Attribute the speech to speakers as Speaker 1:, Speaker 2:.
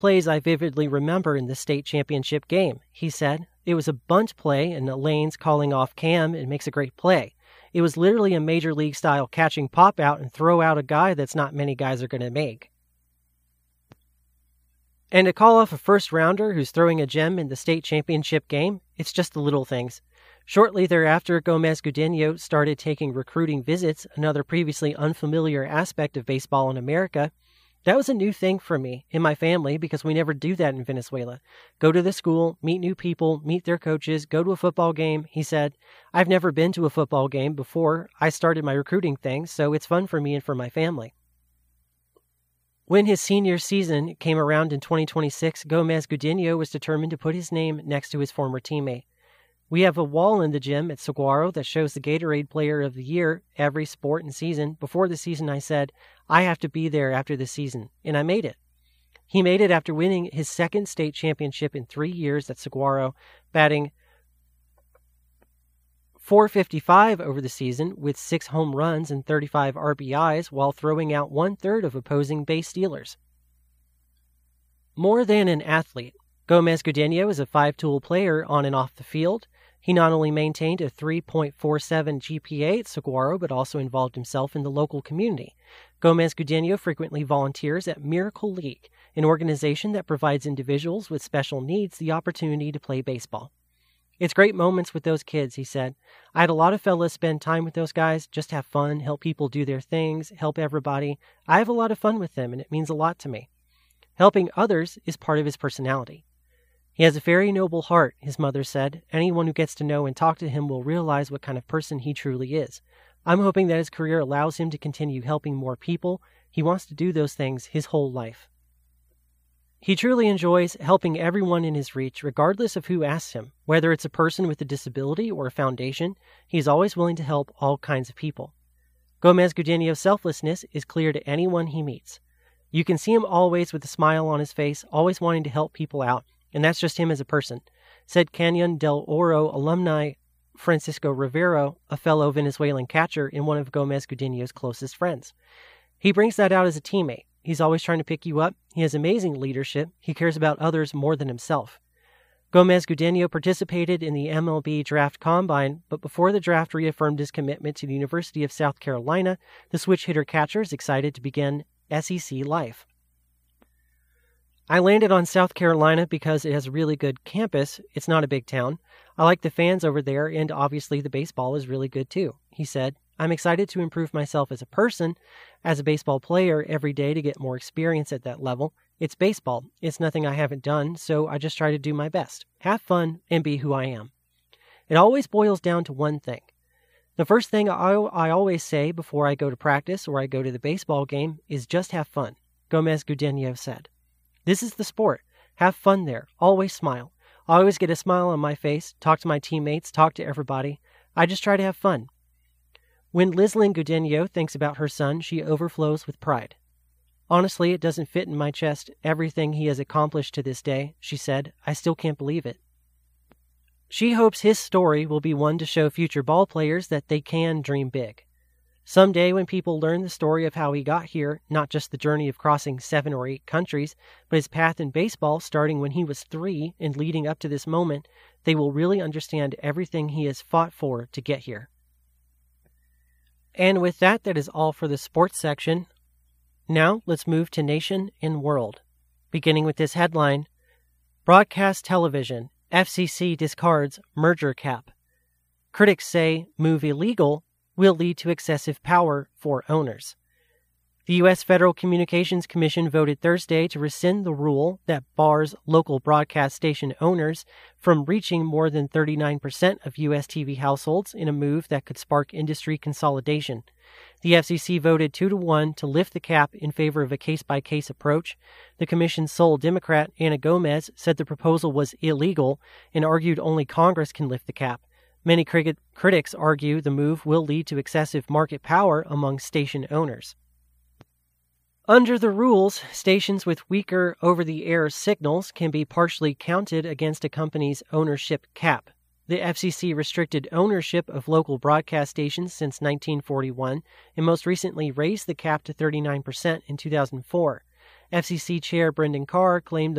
Speaker 1: plays I vividly remember in the state championship game, he said. It was a bunt play, and Lane's calling off Cam and makes a great play. It was literally a major league style catching pop out and throw out a guy that's not many guys are going to make. And to call off a first rounder who's throwing a gem in the state championship game, it's just the little things. Shortly thereafter, Gomez Gudino started taking recruiting visits, another previously unfamiliar aspect of baseball in America. That was a new thing for me and my family because we never do that in Venezuela. Go to the school, meet new people, meet their coaches, go to a football game, he said. I've never been to a football game before I started my recruiting thing, so it's fun for me and for my family. When his senior season came around in 2026, Gomez Gudino was determined to put his name next to his former teammate. We have a wall in the gym at Saguaro that shows the Gatorade Player of the Year every sport and season. Before the season, I said, I have to be there after the season, and I made it. He made it after winning his second state championship in 3 years at Saguaro, batting .455 over the season with 6 home runs and 35 RBIs while throwing out 1/3 of opposing base stealers. More than an athlete, Gomez Gudino is a 5-tool player on and off the field. He not only maintained a 3.47 GPA at Saguaro, but also involved himself in the local community. Gomez Gudino frequently volunteers at Miracle League, an organization that provides individuals with special needs the opportunity to play baseball. It's great moments with those kids, he said. I had a lot of fellas spend time with those guys, just have fun, help people do their things, help everybody. I have a lot of fun with them, and it means a lot to me. Helping others is part of his personality. He has a very noble heart, his mother said. Anyone who gets to know and talk to him will realize what kind of person he truly is. I'm hoping that his career allows him to continue helping more people. He wants to do those things his whole life. He truly enjoys helping everyone in his reach, regardless of who asks him. Whether it's a person with a disability or a foundation, he's always willing to help all kinds of people. Gomez Gudino's selflessness is clear to anyone he meets. You can see him always with a smile on his face, always wanting to help people out. And that's just him as a person, said Canyon del Oro alumni Francisco Rivero, a fellow Venezuelan catcher and one of Gomez Gudino's closest friends. He brings that out as a teammate. He's always trying to pick you up. He has amazing leadership. He cares about others more than himself. Gomez Gudino participated in the MLB Draft Combine, but before the draft reaffirmed his commitment to the University of South Carolina, the switch hitter catcher is excited to begin SEC life. I landed on South Carolina because it has a really good campus. It's not a big town. I like the fans over there, and obviously the baseball is really good too, he said. I'm excited to improve myself as a person, as a baseball player every day to get more experience at that level. It's baseball. It's nothing I haven't done, so I just try to do my best, have fun, and be who I am. It always boils down to one thing. The first thing I always say before I go to practice or I go to the baseball game is just have fun, Gomez Gudino said. This is the sport. Have fun there. Always smile. I always get a smile on my face, talk to my teammates, talk to everybody. I just try to have fun. When Lislyn Gudino thinks about her son, she overflows with pride. Honestly, it doesn't fit in my chest, everything he has accomplished to this day, she said. I still can't believe it. She hopes his story will be one to show future ball players that they can dream big. Someday when people learn the story of how he got here, not just the journey of crossing 7 or 8 countries, but his path in baseball starting when he was 3 and leading up to this moment, they will really understand everything he has fought for to get here. And with that, that is all for the sports section. Now, let's move to nation and world. Beginning with this headline, Broadcast Television, FCC discards merger cap. Critics say move illegal will lead to excessive power for owners. The U.S. Federal Communications Commission voted Thursday to rescind the rule that bars local broadcast station owners from reaching more than 39% of U.S. TV households in a move that could spark industry consolidation. The FCC voted 2-1 to lift the cap in favor of a case-by-case approach. The commission's sole Democrat, Ana Gomez, said the proposal was illegal and argued only Congress can lift the cap. Many critics argue the move will lead to excessive market power among station owners. Under the rules, stations with weaker over-the-air signals can be partially counted against a company's ownership cap. The FCC restricted ownership of local broadcast stations since 1941 and most recently raised the cap to 39% in 2004. FCC Chair Brendan Carr claimed